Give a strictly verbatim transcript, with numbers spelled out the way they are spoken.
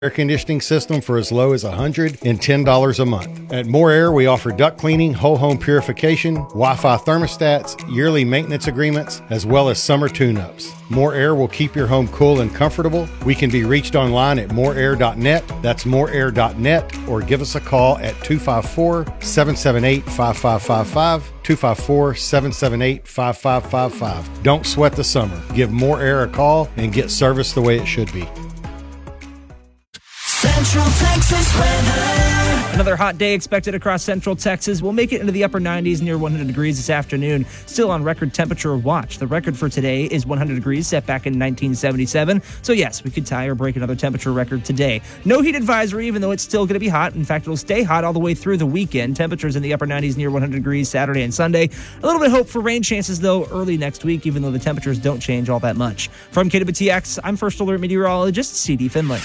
air conditioning system for as low as one hundred ten dollars a month. At More Air, we offer duct cleaning, whole home purification, Wi-Fi thermostats, yearly maintenance agreements, as well as summer tune-ups. More Air will keep your home cool and comfortable. We can be reached online at more air dot net. That's more air dot net, or give us a call at two five four, seven seven eight, five five five five, two five four, seven seven eight, five five five five. Don't sweat the summer. Give More Air a call and get service the way it should be. Central Texas weather. Another hot day expected across Central Texas. We'll make it into the upper nineties, near one hundred degrees this afternoon. Still on record temperature watch. The record for today is one hundred degrees, set back in nineteen seventy-seven. So yes, we could tie or break another temperature record today. No heat advisory, even though it's still going to be hot. In fact, it'll stay hot all the way through the weekend. Temperatures in the upper nineties, near one hundred degrees Saturday and Sunday. A little bit of hope for rain chances, though, early next week, even though the temperatures don't change all that much. From K W T X, I'm First Alert Meteorologist C D Finley.